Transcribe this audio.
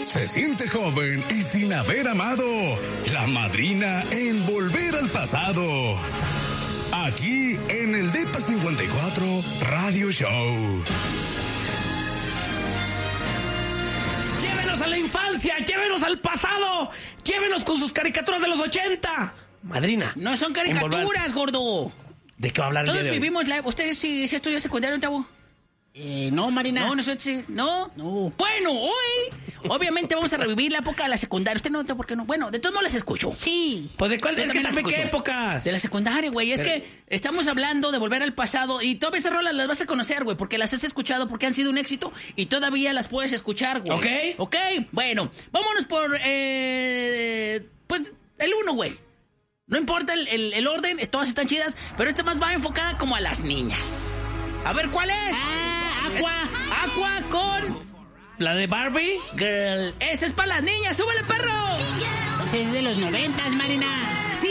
se siente joven y sin haber amado. La madrina en Volver al Pasado. Aquí en el DEPA 54 Radio Show. Llévenos a la infancia, llévenos al pasado, llévenos con sus caricaturas de los 80. Madrina. No son caricaturas, gordo. ¿De qué va a hablar el día Todos de hoy? vivimos ¿Ustedes sí estudió secundario, chavo? No, Marina. No, nosotros sí. ¿No? No. Bueno, hoy, obviamente vamos a revivir la época de la secundaria. ¿Usted no? ¿Por qué no? Bueno, de todos modos las escucho. Sí. Pues de cuál, Yo es que también las también qué escucho. épocas. De la secundaria, güey. Es Pero- que estamos hablando de volver al pasado y todas esas rolas las vas a conocer, güey, porque las has escuchado, porque han sido un éxito y todavía las puedes escuchar, güey. Ok. Ok, bueno, vámonos por, pues, el 1, güey. No importa el orden, todas están chidas, pero esta más va enfocada como a las niñas. A ver, ¿cuál es? Aqua con ¿La de Barbie? Girl. Esa es para las niñas, súbele, perro. Ese es de los 90, Marina.